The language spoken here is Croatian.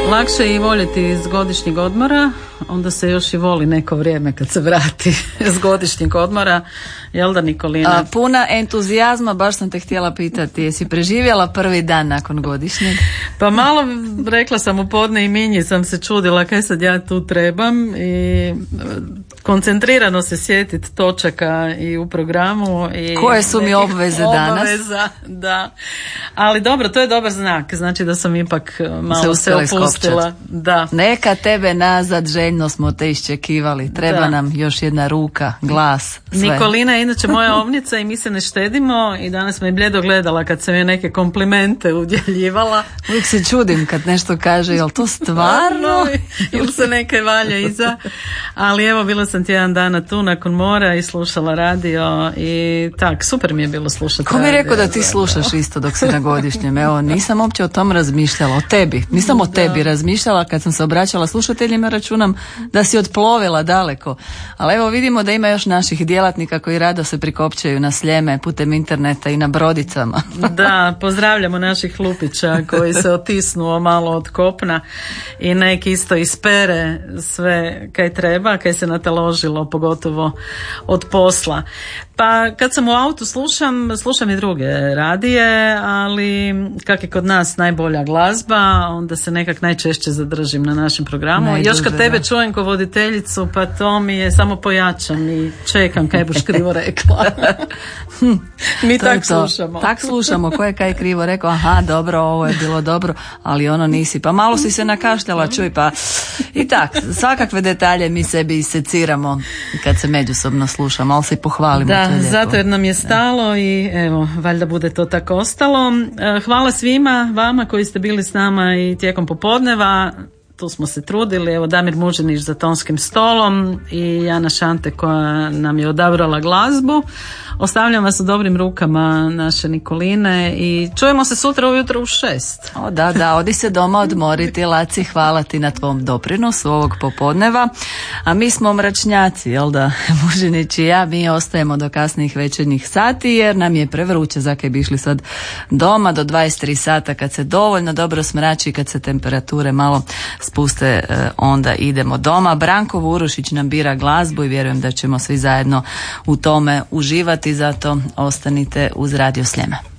Lakše je i voljeti iz godišnjeg odmora, onda se još i voli neko vrijeme kad se vrati iz godišnjeg odmora, jel da, Nikolina? Puna entuzijazma, baš sam te htjela pitati, jesi preživjela prvi dan nakon godišnjeg? Pa malo, rekla sam u podne i Minji sam se čudila kaj sad ja tu trebam i koncentrirano se sjetiti točaka i u programu. I koje su mi obveze danas? Da. Ali dobro, to je dobar znak, znači da sam ipak malo se opustila. Da. Neka tebe nazad, željno smo te iščekivali. Treba nam još jedna ruka, glas, sve. Nikolina je inače moja ovnica i mi se ne štedimo i danas me bljedo gledala kad sam je neke komplimente udjeljivala. Uvijek se čudim kad nešto kaže, jel to stvarno? Ili se neke valja iza. Ali evo, bila sam tjedan dana tu nakon mora i slušala radio i tak, super mi je bilo slušati. Ko mi je rekao da ti slušaš isto dok si na godišnjem? Evo, nisam uopće o tom razmišljala, o tebi. Nisam o tebi razmišljala kad sam se obraćala slušateljima, računam da si otplovila daleko. Ali evo, vidimo da ima još naših djelatnika koji rado se prikopčaju na Sljeme putem interneta i na brodicama. Da, pozdravljamo naših lupića koji se otisnuo malo od kopna i neki isto ispere sve kaj treba, kaj se nataložilo, pogotovo od posla. Pa kad sam u autu slušam i druge radije, ali kak je kod nas najbolja glazba, onda se nekak najčešće zadržim na našem programu. Još kad tebe čujem ko voditeljicu, pa to mi je samo pojačam i čekam kaj boš krivo rekla. Mi tak slušamo. Tak slušamo, ko je kaj krivo rekao, aha, dobro, ovo je bilo dobro, ali ono nisi. Pa malo si se nakašljala, čuj, pa i tak, svakakve detalje mi sebi iseciramo kad se međusobno slušamo, ali se i pohvalimo. Da, zato jer nam je stalo i evo, valjda bude to tako ostalo. Hvala svima vama koji ste bili s nama i tijekom popodneva. Tu smo se trudili, evo Damir Mužinić za tonskim stolom i Jana Šante koja nam je odabrala glazbu. Ostavljam vas u dobrim rukama naše Nikoline i čujemo se sutra ujutro u 6. Da, odi se doma odmoriti. Laci, hvala ti na tvom doprinosu ovog popodneva. A mi smo mračnjaci, jel da, Mužinić i ja, mi ostajemo do kasnih večernjih sati jer nam je prevruće, zakaj bi išli sad doma do 23 sata kad se dovoljno dobro smrači, kad se temperature malo spuste, onda idemo doma. Branko Vurušić nam bira glazbu i vjerujem da ćemo svi zajedno u tome uživati, zato ostanite uz Radio Sljeme.